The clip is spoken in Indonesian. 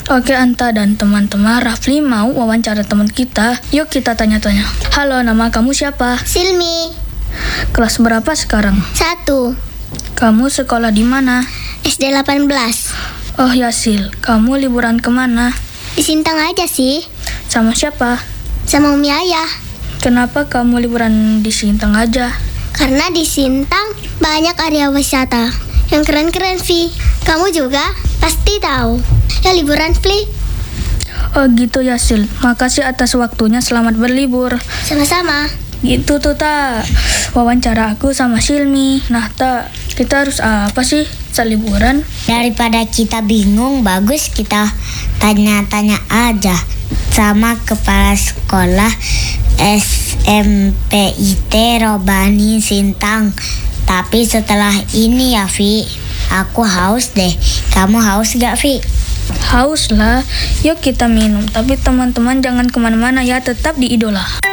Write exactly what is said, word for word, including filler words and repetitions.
Oke Anta dan teman-teman, Rafli mau wawancara teman kita. Yuk kita tanya-tanya. Halo, nama kamu siapa? Silmi. Kelas berapa sekarang? Satu. Kamu sekolah di mana? S D delapan belas. Oh ya Sil, kamu liburan kemana? Di Sintang aja sih. Sama siapa? Sama Umi Ayah. Kenapa kamu liburan di Sintang aja? Karena di Sintang banyak area wisata yang keren-keren, Vi. Kamu juga pasti tahu. Ya liburan, Vi. Oh gitu ya Sil, makasih atas waktunya, selamat berlibur. Sama-sama. Gitu tuh tak wawancara aku sama Silmi. Nah tak, kita harus apa sih saat liburan? Daripada kita bingung, bagus kita tanya-tanya aja sama kepala sekolah S M P I T Robani Sintang. Tapi setelah ini ya Vi, aku haus deh. Kamu haus gak Vi? Haus lah, yuk kita minum. Tapi teman-teman jangan kemana-mana ya, tetap di Idola.